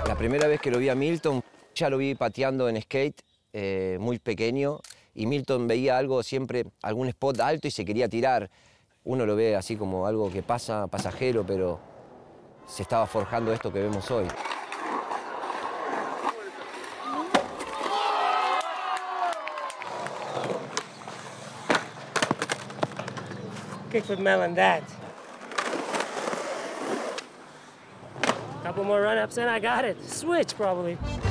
La primera vez que lo vi a Milton, ya lo vi pateando en skate, muy pequeño, y Milton veía algo siempre, algún spot alto y se quería tirar. Uno lo ve así como algo que pasa, pasajero, pero se estaba forjando esto que vemos hoy. Kickflip melon that. Couple more run-ups and I got it. Switch, probably.